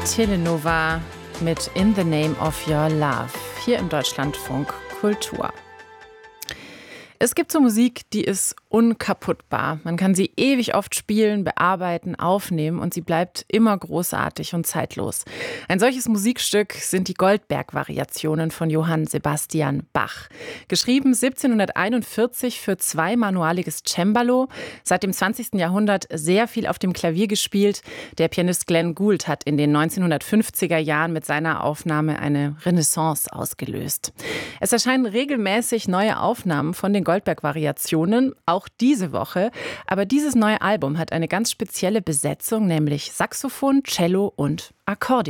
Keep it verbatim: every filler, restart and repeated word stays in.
Telenova mit In the Name of Your Love, hier im Deutschlandfunk Kultur. Es gibt so Musik, die ist unkaputtbar. Man kann sie ewig oft spielen, bearbeiten, aufnehmen und sie bleibt immer großartig und zeitlos. Ein solches Musikstück sind die Goldberg-Variationen von Johann Sebastian Bach. Geschrieben siebzehnhunderteinundvierzig für zweimanualiges Cembalo, seit dem zwanzigsten Jahrhundert sehr viel auf dem Klavier gespielt. Der Pianist Glenn Gould hat in den neunzehnhundertfünfziger Jahren mit seiner Aufnahme eine Renaissance ausgelöst. Es erscheinen regelmäßig neue Aufnahmen von den Goldberg-Variationen, auch diese Woche. Aber dieses neue Album hat eine ganz spezielle Besetzung, nämlich Saxophon, Cello und Akkordeon.